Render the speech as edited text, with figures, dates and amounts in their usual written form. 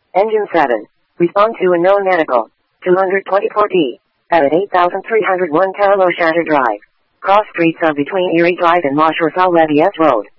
Engine 7. Respond to unknown medical. 224D. At 8301 Carlo Shatter Drive. Cross streets are between Erie Drive and La Road.